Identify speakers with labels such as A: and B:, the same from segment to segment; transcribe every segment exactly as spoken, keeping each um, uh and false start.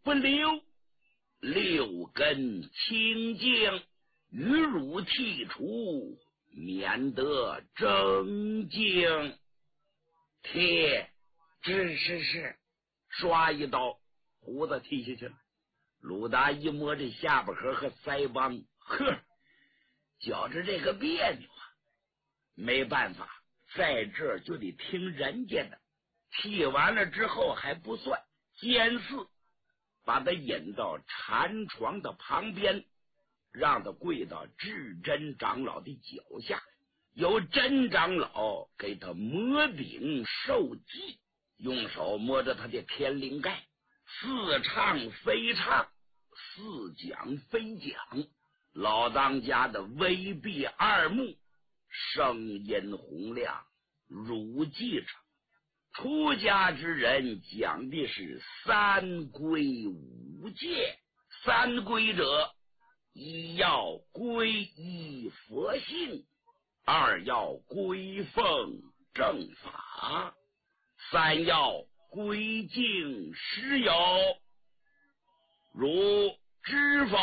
A: 不留六根清净，与汝剔除，免得争竞。贴，是是是，刷一刀，胡子剃下去了。鲁达一摸这下巴壳和腮帮，呵，觉着这个别扭啊，没办法，在这儿就得听人家的。剃完了之后还不算，监四把他引到禅床的旁边，让他跪到智真长老的脚下，由真长老给他摸顶受祭，用手摸着他的天灵盖，似唱非唱，似讲非讲。老当家的微闭二目，声音洪亮，如记着出家之人讲的是三归五戒。三归者，一要皈依佛性，二要归奉正法，三要归敬师友，如知否？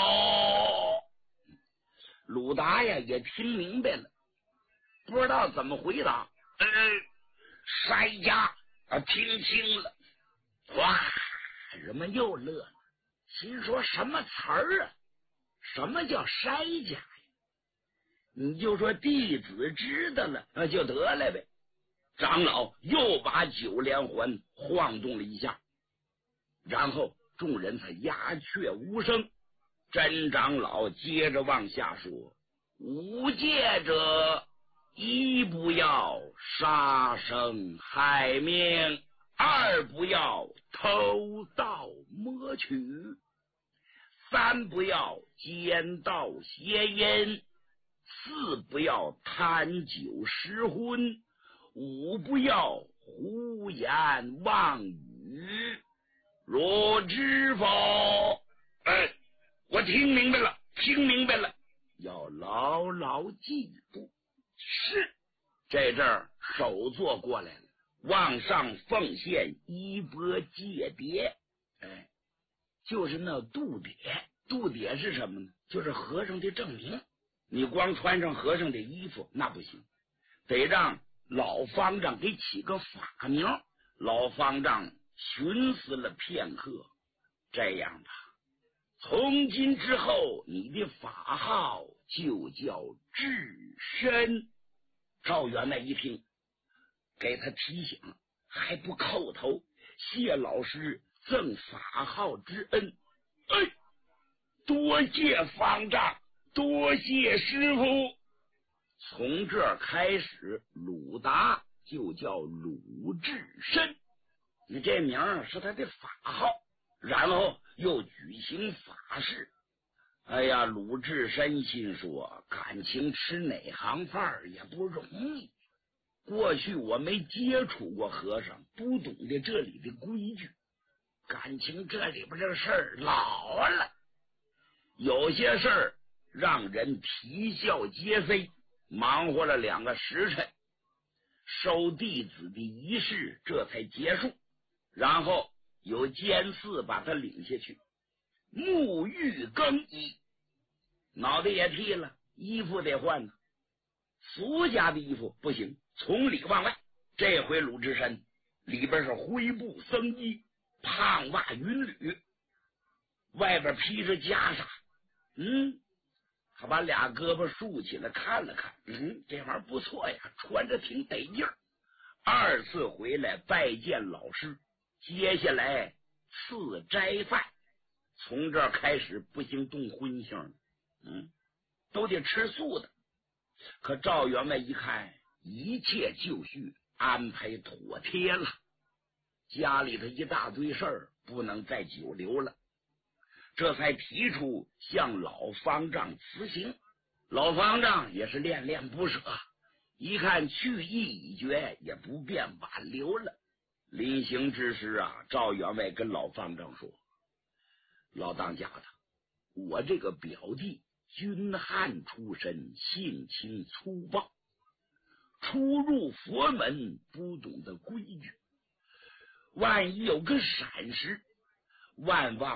A: 鲁达呀也听明白了，不知道怎么回答。呃，筛家啊，听清了。哇，人们又乐了，心说什么词儿啊？什么叫筛家呀？你就说弟子知道了，那就得了呗。长老又把九连环晃动了一下，然后众人才鸦雀无声。真长老接着往下说：无戒者，一不要杀生害命，二不要偷盗摸取，三不要奸盗邪淫，四不要贪酒失婚，五不要胡言妄语。若知否？哎，我听明白了，听明白了，要牢牢记住。是，这阵儿手做过来了，往上奉献衣钵戒牒。哎，就是那度牒。度牒是什么呢？就是和尚的证明。你光穿上和尚的衣服那不行，得让老方丈给起个法名。老方丈寻思了片刻，这样吧，从今之后你的法号就叫智深。赵员外一听，给他提醒，还不叩头谢老师赠法号之恩。哎，多谢方丈，多谢师傅。从这儿开始，鲁达就叫鲁智深，你这名是他的法号。然后又举行法事。哎呀，鲁智深心说，感情吃哪行饭也不容易。过去我没接触过和尚，不懂得这里的规矩，感情这里边这事儿老了，有些事儿让人啼笑皆非。忙活了两个时辰，收弟子的仪式这才结束，然后有监寺把他领下去，沐浴更衣，脑袋也剃了，衣服得换呢。俗家的衣服不行，从里往外。这回鲁智深里边是灰布僧衣，胖袜云履，外边披着袈裟。嗯，他把俩胳膊竖起来看了看，嗯，这玩意儿不错呀，穿着挺得劲儿。二次回来拜见老师，接下来赐斋饭，从这儿开始不行动荤腥了，嗯，都得吃素的。可赵员外一看一切就绪，安排妥帖了，家里头一大堆事儿，不能再久留了，这才提出向老方丈辞行。老方丈也是恋恋不舍，一看去意已决，也不便挽留了。临行之时啊，赵员外跟老方丈说，老当家的，我这个表弟军汉出身，性情粗暴，初入佛门，不懂得规矩，万一有个闪失，万望